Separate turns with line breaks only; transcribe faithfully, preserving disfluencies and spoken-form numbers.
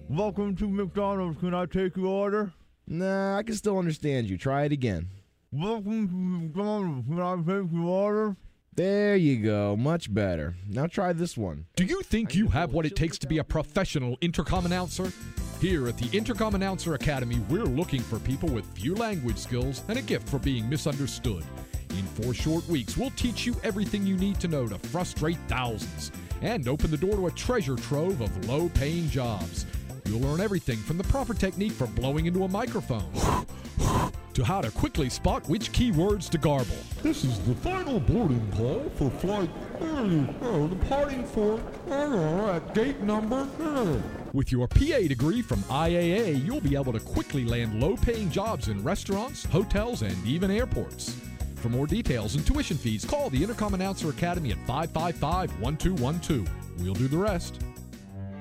Welcome to McDonald's. Can I take your order?
Nah, I can still understand you. Try it again.
Welcome to McDonald's. Can I take your order?
There you go. Much better. Now try this one.
Do you think you have what it takes to be a professional intercom announcer? Here at the Intercom Announcer Academy, we're looking for people with few language skills and a gift for being misunderstood. In four short weeks, we'll teach you everything you need to know to frustrate thousands and open the door to a treasure trove of low-paying jobs. You'll learn everything from the proper technique for blowing into a microphone to how to quickly spot which keywords to garble.
This is the final boarding call for flight uh, departing for uh, at gate number. Uh.
With your P A degree from I A A, you'll be able to quickly land low-paying jobs in restaurants, hotels, and even airports. For more details and tuition fees, call the Intercom Announcer Academy at five five five, one two one two. We'll do the rest.